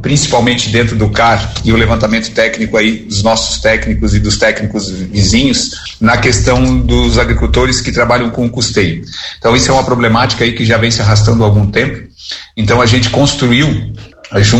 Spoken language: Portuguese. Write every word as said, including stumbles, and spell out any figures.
principalmente dentro do C A R e o levantamento técnico aí dos nossos técnicos e dos técnicos vizinhos na questão dos agricultores que trabalham com custeio. Então isso é uma problemática aí que já vem se arrastando há algum tempo. Então a gente construiu junto